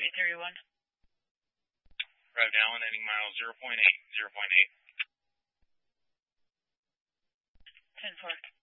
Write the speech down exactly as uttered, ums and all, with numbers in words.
three three one. Arrived Allen, ending mile zero point eight, zero point eight. ten four.